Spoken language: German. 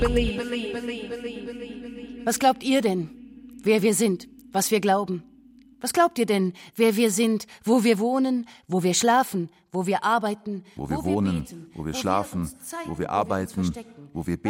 Was glaubt ihr denn, wer wir sind, was wir glauben? Was glaubt ihr denn, wer wir sind, wo wir wohnen, wo wir schlafen, wo wir arbeiten, wo wir wohnen, wo wir schlafen, wo wir arbeiten, wo wir beten,